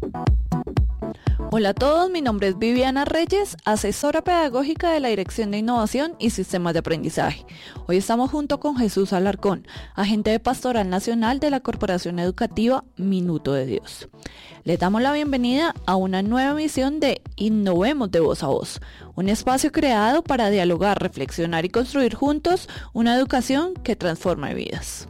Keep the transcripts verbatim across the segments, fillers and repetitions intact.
Hola a todos, mi nombre es Viviana Reyes, asesora pedagógica de la Dirección de Innovación y Sistemas de Aprendizaje. Hoy estamos junto con Jesús Alarcón, agente de Pastoral Nacional de la Corporación Educativa Minuto de Dios. Le damos la bienvenida a una nueva emisión de Innovemos de Voz a Voz, un espacio creado para dialogar, reflexionar y construir juntos una educación que transforme vidas.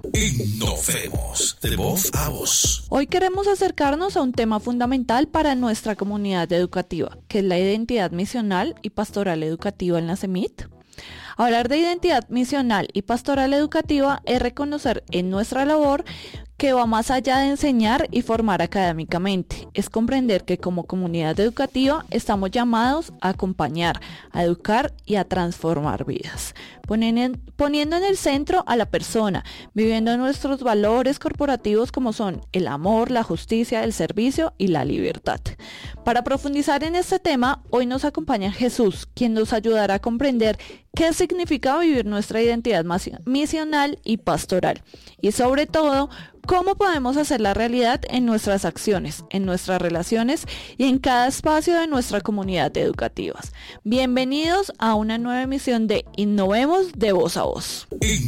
Innovemos de Voz a Voz. Hoy queremos acercarnos a un tema fundamental para nuestra comunidad educativa, que es la identidad misional y pastoral educativa en la CEMIT. Hablar de identidad misional y pastoral educativa es reconocer en nuestra labor que va más allá de enseñar y formar académicamente. Es comprender que como comunidad educativa estamos llamados a acompañar, a educar y a transformar vidas, poniendo en el centro a la persona, viviendo nuestros valores corporativos como son el amor, la justicia, el servicio y la libertad. Para profundizar en este tema, hoy nos acompaña Jesús, quien nos ayudará a comprender qué significa vivir nuestra identidad misional y pastoral, y sobre todo, cómo podemos hacerla realidad en nuestras acciones, en nuestras relaciones y en cada espacio de nuestra comunidad educativa. Bienvenidos a una nueva emisión de Innovemos de Voz a Voz.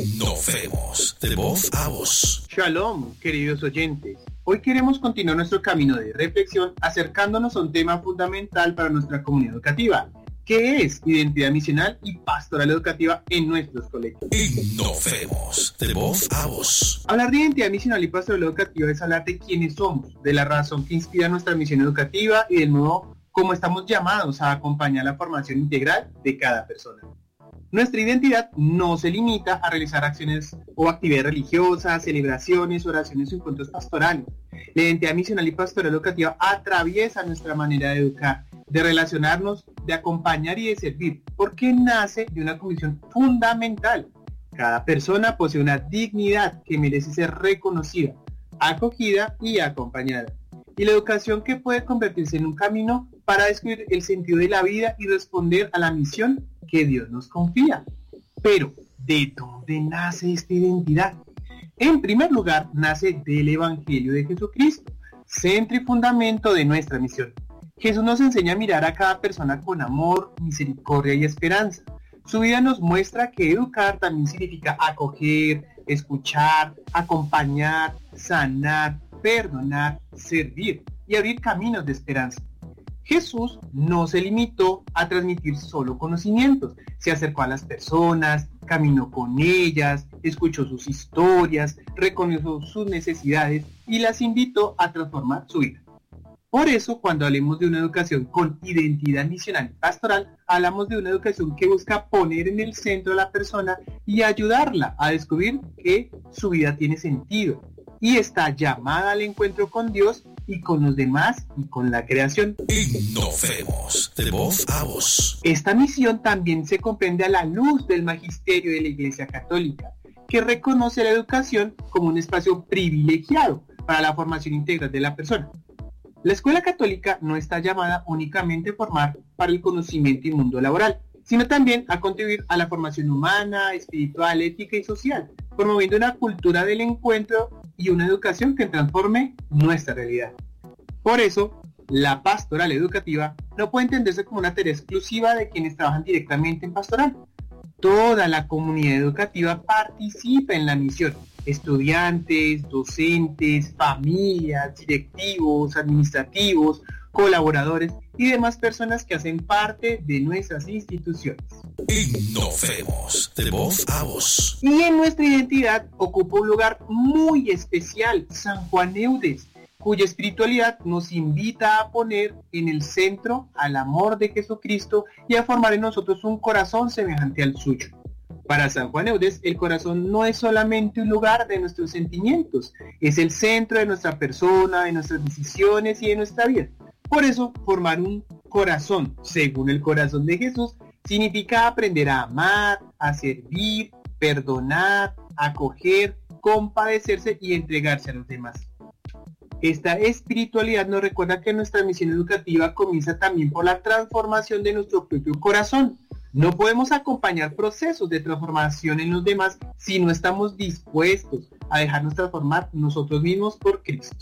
Innovemos de Voz a Voz. Shalom, queridos oyentes. Hoy queremos continuar nuestro camino de reflexión acercándonos a un tema fundamental para nuestra comunidad educativa. ¿Qué es identidad misional y pastoral educativa en nuestros colegios? Innovemos de Voz a Voz. Hablar de identidad misional y pastoral educativa es hablar de quiénes somos, de la razón que inspira nuestra misión educativa y del modo como estamos llamados a acompañar la formación integral de cada persona. Nuestra identidad no se limita a realizar acciones o actividades religiosas, celebraciones, oraciones o encuentros pastorales. La identidad misional y pastoral educativa atraviesa nuestra manera de educar, de relacionarnos, de acompañar y de servir, porque nace de una convicción fundamental. Cada persona posee una dignidad que merece ser reconocida, acogida y acompañada. Y la educación que puede convertirse en un camino para descubrir el sentido de la vida y responder a la misión que Dios nos confía. Pero, ¿de dónde nace esta identidad? En primer lugar, nace del Evangelio de Jesucristo, centro y fundamento de nuestra misión. Jesús nos enseña a mirar a cada persona con amor, misericordia y esperanza. Su vida nos muestra que educar también significa acoger, escuchar, acompañar, sanar, perdonar, servir y abrir caminos de esperanza. Jesús no se limitó a transmitir solo conocimientos, se acercó a las personas, caminó con ellas, escuchó sus historias, reconoció sus necesidades y las invitó a transformar su vida. Por eso, cuando hablemos de una educación con identidad misional y pastoral, hablamos de una educación que busca poner en el centro a la persona y ayudarla a descubrir que su vida tiene sentido y está llamada al encuentro con Dios y con los demás y con la creación. Innovemos de Voz a Voz. Esta misión también se comprende a la luz del magisterio de la Iglesia Católica, que reconoce la educación como un espacio privilegiado para la formación integral de la persona. La escuela católica no está llamada únicamente a formar para el conocimiento y mundo laboral, sino también a contribuir a la formación humana, espiritual, ética y social, promoviendo una cultura del encuentro y una educación que transforme nuestra realidad. Por eso, la pastoral educativa no puede entenderse como una tarea exclusiva de quienes trabajan directamente en pastoral. Toda la comunidad educativa participa en la misión. Estudiantes, docentes, familias, directivos, administrativos, colaboradores y demás personas que hacen parte de nuestras instituciones. Innovemos de Voz a Voz. Y en nuestra identidad ocupa un lugar muy especial, San Juan Eudes, cuya espiritualidad nos invita a poner en el centro al amor de Jesucristo y a formar en nosotros un corazón semejante al suyo. Para San Juan Eudes, el corazón no es solamente un lugar de nuestros sentimientos, es el centro de nuestra persona, de nuestras decisiones y de nuestra vida. Por eso, formar un corazón según el corazón de Jesús significa aprender a amar, a servir, perdonar, acoger, compadecerse y entregarse a los demás. Esta espiritualidad nos recuerda que nuestra misión educativa comienza también por la transformación de nuestro propio corazón, No podemos acompañar procesos de transformación en los demás si no estamos dispuestos a dejarnos transformar nosotros mismos por Cristo.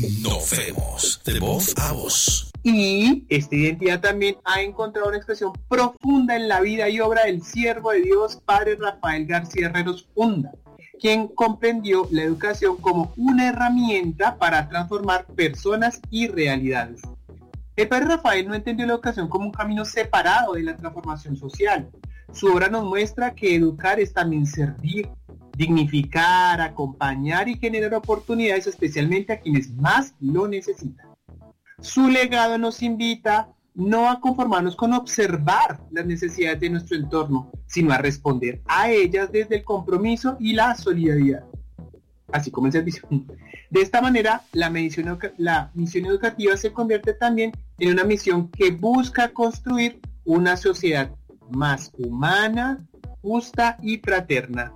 Innovemos de voz a voz. Y esta identidad también ha encontrado una expresión profunda en la vida y obra del siervo de Dios, Padre Rafael García Herreros Funda, quien comprendió la educación como una herramienta para transformar personas y realidades. El padre Rafael no entendió la educación como un camino separado de la transformación social. Su obra nos muestra que educar es también servir, dignificar, acompañar y generar oportunidades especialmente a quienes más lo necesitan. Su legado nos invita no a conformarnos con observar las necesidades de nuestro entorno, sino a responder a ellas desde el compromiso y la solidaridad, así como el servicio. De esta manera, la misión, la misión educativa se convierte también en una misión que busca construir una sociedad más humana, justa y fraterna.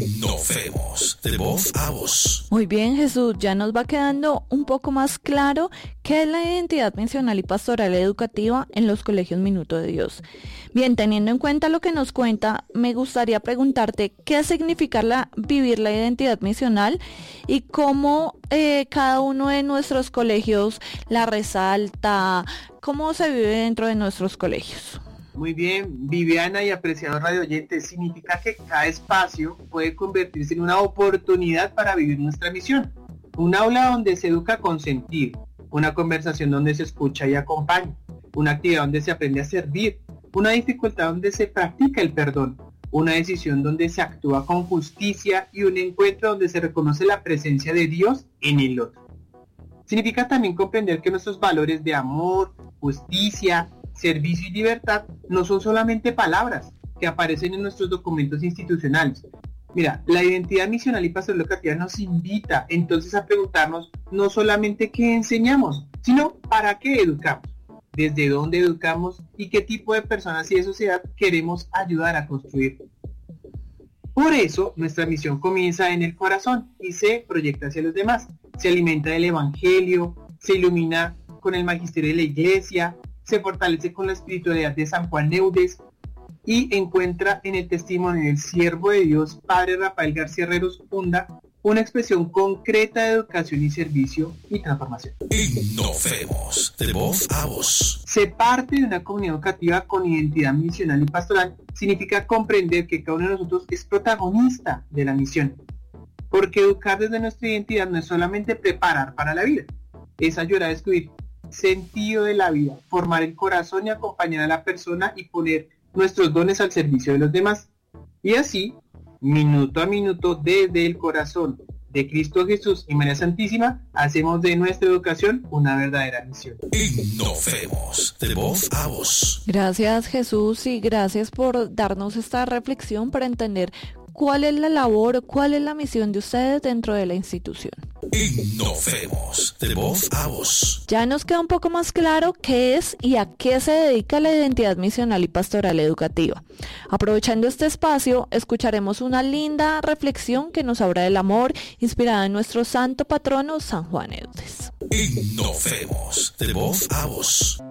Innovemos de voz a voz. Muy bien, Jesús, ya nos va quedando un poco más claro qué es la identidad misional y pastoral educativa en los colegios Minuto de Dios. Bien, teniendo en cuenta lo que nos cuenta, me gustaría preguntarte qué significa la, vivir la identidad misional y cómo eh, cada uno de nuestros colegios la resalta, cómo se vive dentro de nuestros colegios. Muy bien, Viviana y apreciados radio oyentes, significa que cada espacio puede convertirse en una oportunidad para vivir nuestra misión. Un aula donde se educa con sentir, una conversación donde se escucha y acompaña, una actividad donde se aprende a servir, una dificultad donde se practica el perdón, una decisión donde se actúa con justicia y un encuentro donde se reconoce la presencia de Dios en el otro. Significa también comprender que nuestros valores de amor, justicia, servicio y libertad no son solamente palabras que aparecen en nuestros documentos institucionales. Mira, la identidad misional y pastoral educativa nos invita entonces a preguntarnos no solamente qué enseñamos, sino para qué educamos, desde dónde educamos y qué tipo de personas y de sociedad queremos ayudar a construir. Por eso, nuestra misión comienza en el corazón y se proyecta hacia los demás. Se alimenta del evangelio, se ilumina con el magisterio de la iglesia, se fortalece con la espiritualidad de San Juan Neudes y encuentra en el testimonio del siervo de Dios, Padre Rafael García Herreros Funda, una expresión concreta de educación y servicio y transformación. Innovemos de voz a voz. Ser parte de una comunidad educativa con identidad misional y pastoral significa comprender que cada uno de nosotros es protagonista de la misión, porque educar desde nuestra identidad no es solamente preparar para la vida, es ayudar a descubrir sentido de la vida, formar el corazón y acompañar a la persona y poner nuestros dones al servicio de los demás. Y así, minuto a minuto, desde el corazón de Cristo Jesús y María Santísima, hacemos de nuestra educación una verdadera misión. Innovemos de voz a voz. Gracias, Jesús, y gracias por darnos esta reflexión para entender cuál es la labor, cuál es la misión de ustedes dentro de la institución. Innovemos de voz a voz. Ya nos queda un poco más claro qué es y a qué se dedica la identidad misional y pastoral educativa. Aprovechando este espacio, escucharemos una linda reflexión que nos habla del amor, inspirada en nuestro santo patrono San Juan Eudes. Innovemos de voz a voz.